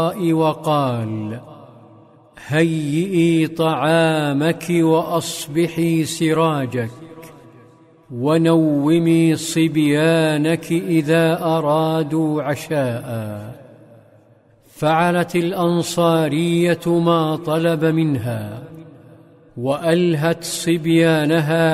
وقال: هيئي طعامك وأصبحي سراجك، ونومي صبيانك إذا أرادوا عشاء. فعلت الأنصارية ما طلب منها، وألهت صبيانها